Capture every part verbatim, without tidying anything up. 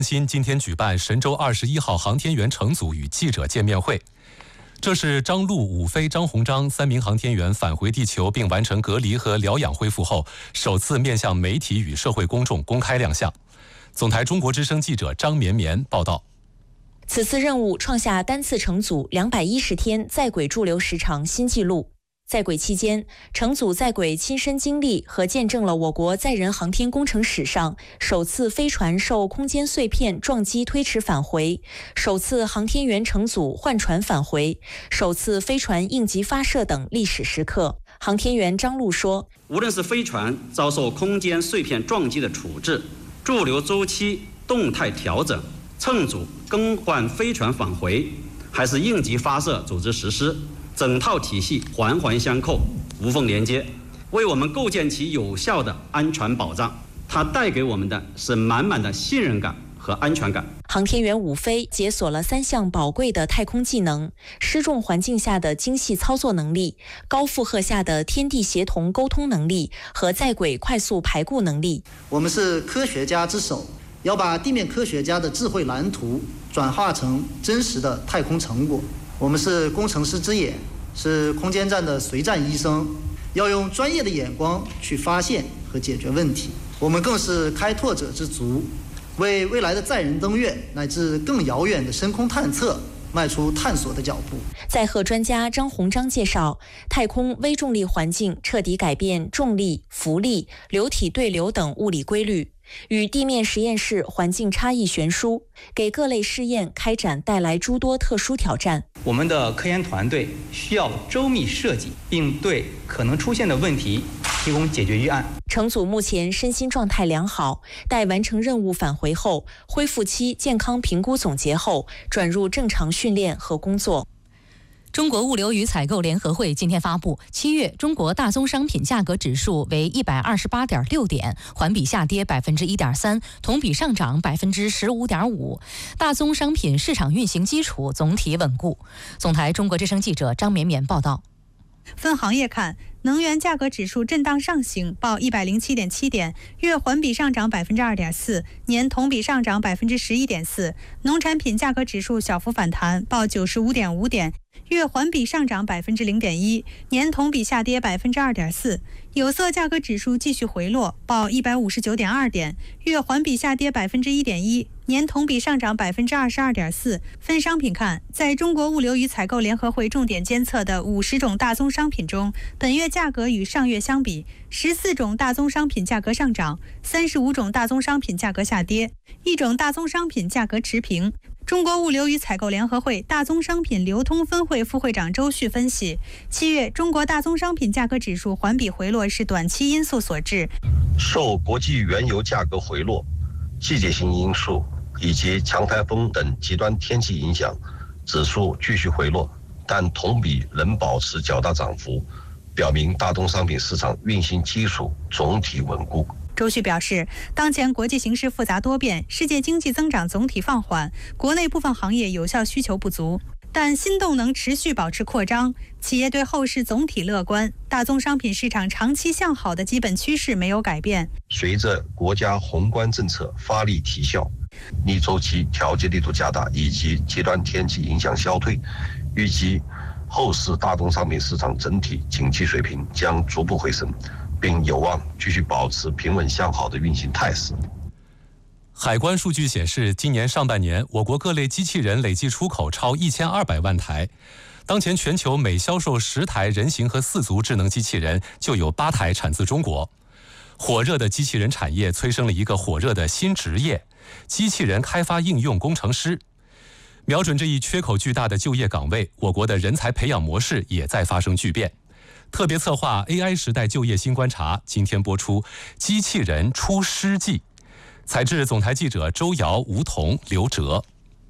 新今天举办神舟二十一号航天员乘组与记者见面会。这是张陆、武飞、张鸿章三名航天员返回地球并完成隔离和疗养恢复后，首次面向媒体与社会公众公开亮相。总台中国之声记者张绵绵报道。 此次任务创下单次乘组两百一十天在轨驻留时长新纪录。在轨期间，乘组在轨亲身经历和见证了我国载人航天工程史上首次飞船受空间碎片撞击推迟返回，首次航天员乘组换船返回，首次飞船应急发射等历史时刻。航天员张陆说：“ 无论是飞船遭受空间碎片撞击的处置、驻留周期动态调整、乘组更换飞船返回，还是应急发射组织实施，整套体系环环相扣，无缝连接，为我们构建起有效的安全保障。它带给我们的是满满的信任感和安全感。” 航天员武飞解锁了三项宝贵的太空技能：失重环境下的精细操作能力、高负荷下的天地协同沟通能力和在轨快速排固能力。 我们是科学家之首，要把地面科学家的智慧蓝图转化成真实的太空成果。我们是工程师之眼，是空间站的随站医生，要用专业的眼光去发现和解决问题。我们更是开拓者之族，为未来的载人登月乃至更遥远的深空探测迈出探索的脚步。 载荷专家张鸿章介绍，太空微重力环境彻底改变重力、浮力、流体对流等物理规律，与地面实验室环境差异悬殊，给各类试验开展带来诸多特殊挑战。 我们的科研团队需要周密设计，并对可能出现的问题提供解决预案。 乘组目前身心状态良好，待完成任务返回后，恢复期健康评估总结后，转入正常训练和工作。 中国物流与采购联合会今天发布，七月中国大宗商品价格指数为一百二十八点六点，环比下跌百分之一点三，同比上涨百分之十五点五。大宗商品市场运行基础总体稳固。总台中国之声记者张绵绵报道。 分行业看，能源价格指数震荡上行，报一百零七点七点，月环比上涨百分之二点四，年同比上涨百分之十一点四。农产品价格指数小幅反弹，报九十五点五点，月环比上涨百分之零点一，年同比下跌百分之二点四。有色价格指数继续回落，报一百五十九点二点，月环比下跌百分之一点一，年同比上涨百分之二十二点四。分商品看，在中国物流与采购联合会重点监测的五十种大宗商品中，本月价格与上月相比，十四种大宗商品价格上涨，三十五种大宗商品价格下跌，一种大宗商品价格持平。中国物流与采购联合会大宗商品流通分会副会长周旭分析，七月中国大宗商品价格指数环比回落是短期因素所致， 受国际原油价格回落、季节性因素以及强台风等极端天气影响，指数继续回落，但同比仍保持较大涨幅，表明大宗商品市场运行基础总体稳固。 周旭表示，当前国际形势复杂多变，世界经济增长总体放缓，国内部分行业有效需求不足，但新动能持续保持扩张，企业对后市总体乐观，大宗商品市场长期向好的基本趋势没有改变。 随着国家宏观政策发力提效，逆周期调节力度加大，以及极端天气影响消退，预计后市大宗商品市场整体景气水平将逐步回升，并有望继续保持平稳向好的运行态势。 海关数据显示，今年上半年我国各类机器人累计出口超一千二百万台。当前全球每销售十台人形和四足智能机器人，就有八台产自中国。火热的机器人产业催生了一个火热的新职业——机器人开发应用工程师。瞄准这一缺口巨大的就业岗位，我国的人才培养模式也在发生巨变。特别策划 A I 时代就业新观察，今天播出《机器人出师记》，采制总台记者周瑶、吴彤、刘哲。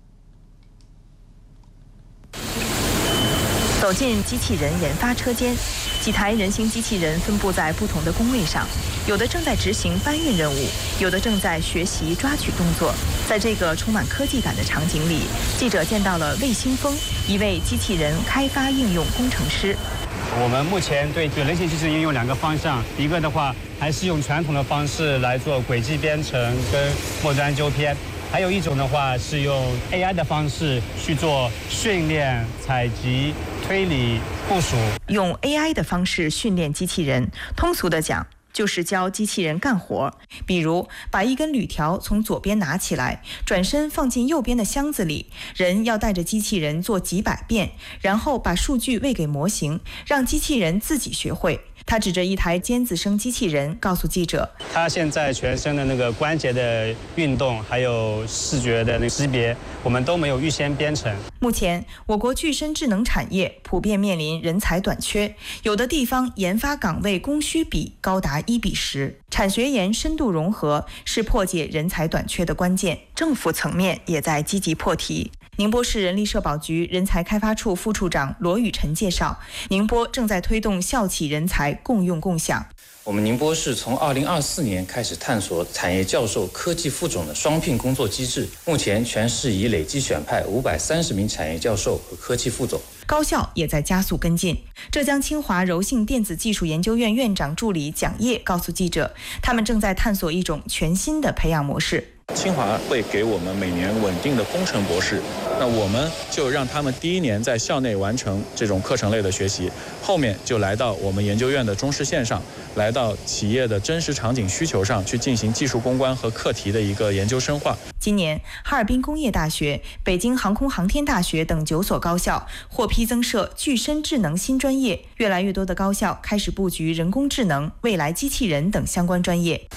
走进机器人研发车间，几台人形机器人分布在不同的工位上，有的正在执行搬运任务，有的正在学习抓取动作。在这个充满科技感的场景里，记者见到了魏新峰，一位机器人开发应用工程师。 我们目前对人形机器人应用两个方向，一个的话还是用传统的方式来做轨迹编程跟末端纠偏， 还有一种的话是用 A I 的方式去做训练、采集、推理、部署。 用 A I 的方式训练机器人，通俗的讲，就是教机器人干活，比如把一根铝条从左边拿起来，转身放进右边的箱子里，人要带着机器人做几百遍，然后把数据喂给模型，让机器人自己学会。他指着一台尖子生机器人告诉记者， 他现在全身的那个关节的运动还有视觉的那个识别，我们都没有预先编程。 目前我国具身智能产业普遍面临人才短缺，有的地方研发岗位供需比高达一比十，产学研深度融合是破解人才短缺的关键，政府层面也在积极破题。宁波市人力社保局人才开发处副处长罗雨辰介绍，宁波正在推动校企人才共用共享。 我们宁波市从二零二四年开始探索产业教授、科技副总的双聘工作机制，目前全市已累计选派五百三十名产业教授和科技副总。 高校也在加速跟进。浙江清华柔性电子技术研究院院长助理蒋烨告诉记者，他们正在探索一种全新的培养模式。 清华会给我们每年稳定的工程博士，那我们就让他们第一年在校内完成这种课程类的学习，后面就来到我们研究院的中试线上，来到企业的真实场景需求上去进行技术攻关和课题的一个研究深化。 今年，哈尔滨工业大学、北京航空航天大学等九所高校获批增设具身智能新专业，越来越多的高校开始布局人工智能、未来机器人等相关专业。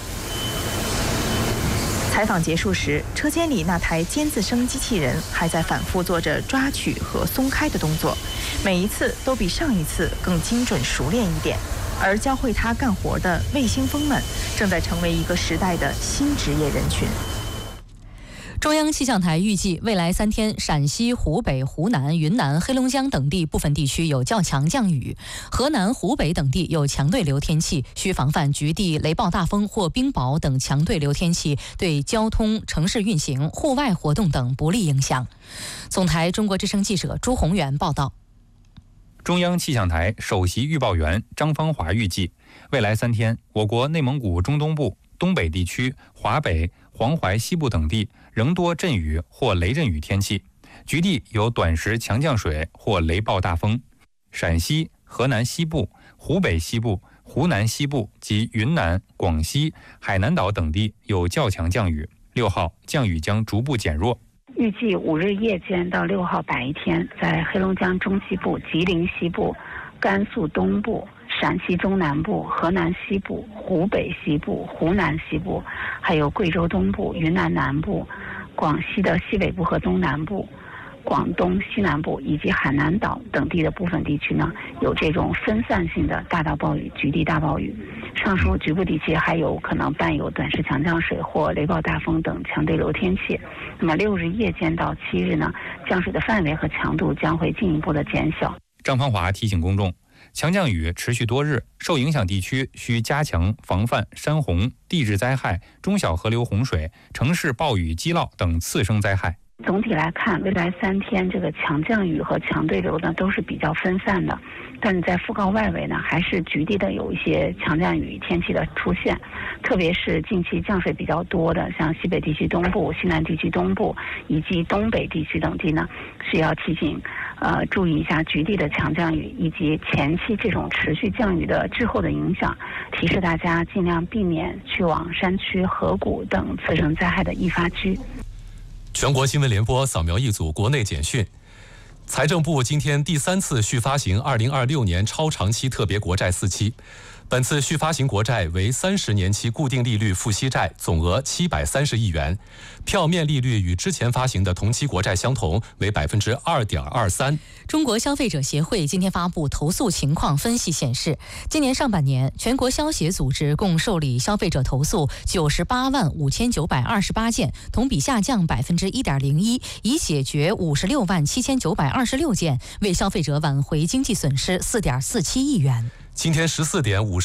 采访结束时，车间里那台尖子生机器人还在反复做着抓取和松开的动作，每一次都比上一次更精准熟练一点。而教会它干活的卫星蜂们，正在成为一个时代的新职业人群。 中央气象台预计，未来三天，陕西、湖北、湖南、云南、黑龙江等地部分地区有较强降雨，河南、湖北等地有强对流天气，需防范局地雷暴大风或冰雹等强对流天气对交通、城市运行、户外活动等不利影响。总台中国之声记者朱宏元报道。 中央气象台首席预报员张芳华预计，未来三天，我国内蒙古中东部、东北地区、华北、黄淮西部等地仍多阵雨或雷阵雨天气，局地有短时强降水或雷暴大风。陕西、河南西部、湖北西部、湖南西部及云南、广西、海南岛等地有较强降雨。六号降雨将逐步减弱。 预计五日夜间到六号白天，在黑龙江中西部、吉林西部、甘肃东部、陕西中南部、河南西部、湖北西部、湖南西部，还有贵州东部、云南南部、广西的西北部和东南部、广东西南部以及海南岛等地的部分地区呢，有这种分散性的大到暴雨、局地大暴雨。上述局部地区还有可能伴有短时强降水或雷暴大风等强对流天气。那么六日夜间到七日呢，降水的范围和强度将会进一步的减小。 张芳华提醒公众，强降雨持续多日，受影响地区需加强防范山洪、地质灾害、中小河流洪水、城市暴雨积涝等次生灾害。 总体来看，未来三天这个强降雨和强对流呢都是比较分散的，但是在副告外围呢，还是局地的有一些强降雨天气的出现，特别是近期降水比较多的，像西北地区东部、西南地区东部以及东北地区等地呢，是要提醒呃注意一下局地的强降雨以及前期这种持续降雨的滞后的影响，提示大家尽量避免去往山区、河谷等次生灾害的易发区。 全国新闻联播扫描一组国内简讯。财政部今天第三次续发行二零二六年超长期特别国债四期，本次续发行国债为三十年期固定利率付息债，总额七百三十亿元，票面利率与之前发行的同期国债相同，为百分之二点二三。 中国消费者协会今天发布投诉情况分析显示，今年上半年全国消协组织共受理消费者投诉九十八万五千九百二十八件，同比下降百分之一点零一，已解决五十六万七千九百二十六件，为消费者挽回经济损失四点四七亿元。 今天十四点五十。